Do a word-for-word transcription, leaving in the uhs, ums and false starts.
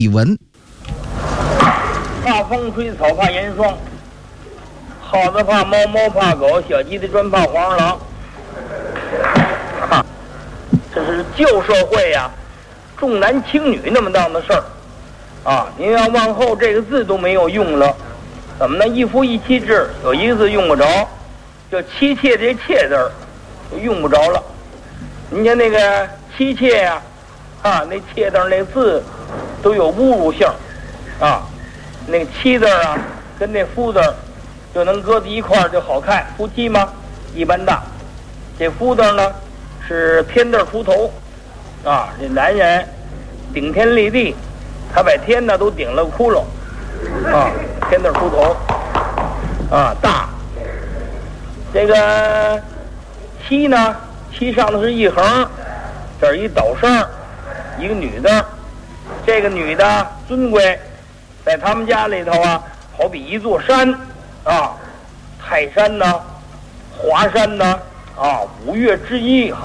译文。 怕风吹草怕严霜，耗子怕猫猫怕狗，小鸡的专怕黄鼠狼。哈，这是旧社会呀、啊，重男轻女那么当的事儿啊！您要往后这个字都没有用了，怎么呢？一夫一妻制有一个字用不着，就妻妾这妾字儿就用不着了。您看那个妻妾呀、啊，啊，那妾字那字都有侮辱性啊。那个妻字啊，跟那夫字就能搁在一块儿就好看，夫妻嘛一般大。这夫字呢是天字出头啊，这男人顶天立地，他把天呢都顶了个窟窿啊，天字出头啊大。这个妻呢，妻上头是一横，这儿一倒声，一个女的，这个女的尊贵。在他们家里头啊，好比一座山啊，泰山呐、华山呐，啊，五岳之一。